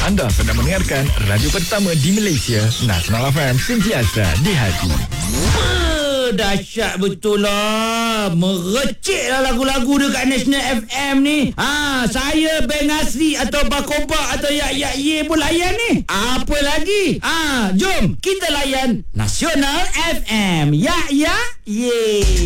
Anda sedang mendengarkan radio pertama di Malaysia, Nasional FM, sentiasa di hati. Dahsyat betul lah. Merecik lah lagu-lagu dekat National FM ni. Saya Bang Asri atau Bakoba atau Ye pun layan ni. Apa lagi? Jom kita layan Nasional FM. Ye.